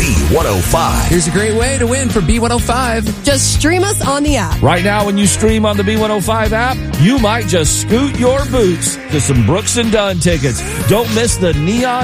B105. Here's a great way to win for B105. Just stream us on the app. Right now, when you stream on the B105 app, you might just scoot your boots to some Brooks and Dunn tickets. Don't miss the neon